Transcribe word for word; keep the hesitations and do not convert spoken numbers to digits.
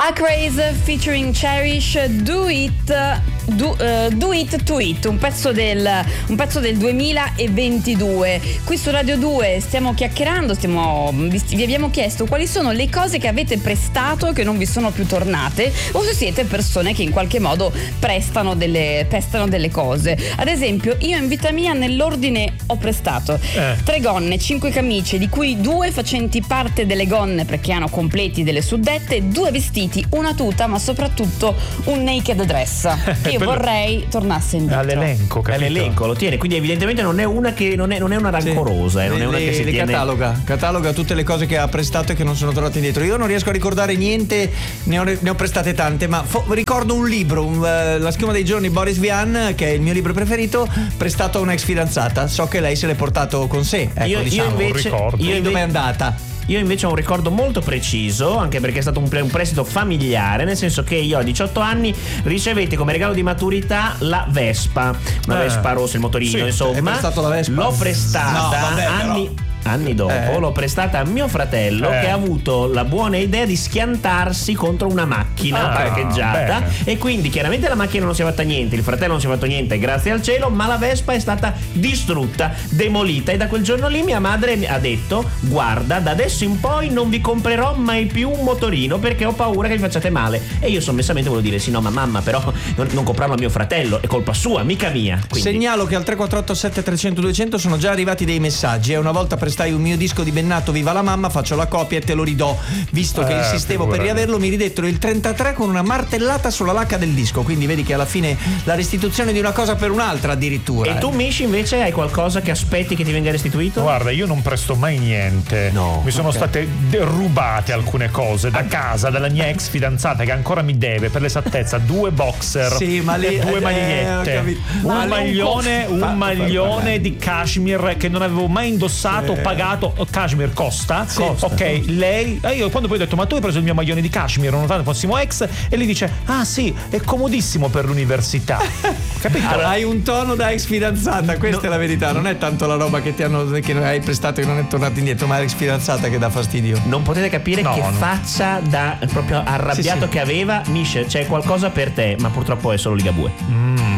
Acraze featuring Cherish, Do It Do, uh, Do It To It, un pezzo del un pezzo del duemilaventidue. Qui su Radio due stiamo chiacchierando, stiamo, vi abbiamo chiesto quali sono le cose che avete prestato che non vi sono più tornate, o se siete persone che in qualche modo prestano delle, prestano delle cose. Ad esempio, io in vita mia nell'ordine ho prestato eh. tre gonne, cinque camicie, di cui due facenti parte delle gonne perché hanno completi delle suddette, due vestiti, una tuta, ma soprattutto un naked dress che io vorrei tornasse indietro. All'elenco, capito? All'elenco lo tiene, quindi evidentemente non è una che non è, non è una rancorosa, sì. eh, non le, è una che si le tiene... cataloga, cataloga tutte le cose che ha prestato e che non sono tornate indietro. Io non riesco a ricordare niente, ne ho, ne ho prestate tante, ma fo- ricordo un libro, un, uh, La schiuma dei giorni, Boris Vian, che è il mio libro preferito, prestato a una ex fidanzata. So che lei se l'è portato con sé. Ecco, io, diciamo, io invece, io io dove è andata? Io invece ho un ricordo molto preciso, anche perché è stato un, pre- un prestito familiare, nel senso che io a diciotto anni ricevete come regalo di maturità la Vespa, una eh. Vespa rossa, il motorino, sì, insomma. hai prestato la Vespa? L'ho prestata no, vabbè, anni... però. Anni dopo eh. l'ho prestata a mio fratello eh. che ha avuto la buona idea di schiantarsi contro una macchina ah, parcheggiata bene. E quindi chiaramente la macchina non si è fatta niente, il fratello non si è fatto niente, grazie al cielo, ma la Vespa è stata distrutta, demolita, e da quel giorno lì mia madre ha detto: guarda, da adesso in poi non vi comprerò mai più un motorino perché ho paura che vi facciate male. E io sommessamente volevo dire: sì, no, ma mamma, però non, non comprarlo a mio fratello, è colpa sua, mica mia. Quindi... Segnalo che al tre quattro otto sette trecento duecento sono già arrivati dei messaggi, e una volta prestai un mio disco di Bennato, Viva la mamma, faccio la copia e te lo ridò, visto che eh, insistevo per riaverlo. Mi ridettero il trentatré con una martellata sulla lacca del disco, quindi vedi che alla fine la restituzione di una cosa per un'altra addirittura. E tu, Mishi, invece hai qualcosa che aspetti che ti venga restituito? Guarda, io non presto mai niente. No, mi sono okay. state rubate alcune cose da casa dalla mia ex fidanzata, che ancora mi deve, per l'esattezza, due boxer, sì, ma lì, due eh, magliette, un ma maglione, un, un maglione di cashmere che non avevo mai indossato, eh. pagato. Cashmere costa, sì, costa. Ok, lei, io quando poi ho detto: ma tu hai preso il mio maglione di cashmere nonostante fossimo ex? E lei dice: ah sì, è comodissimo per l'università. Capito? Allora, hai un tono da ex fidanzata, questa no. è la verità, non è tanto la roba che ti hanno, che hai prestato e che non è tornata indietro, ma l'ex fidanzata che dà fastidio. Non potete capire no, che no. faccia da proprio arrabbiato sì, sì. che aveva. Mish, c'è qualcosa per te, ma purtroppo è solo Ligabue. Mm.